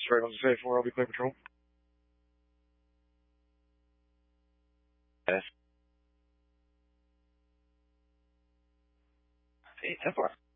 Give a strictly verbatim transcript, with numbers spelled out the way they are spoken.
X-ray one zero four, I'll be clear patrol. Yes. Hey, ten four.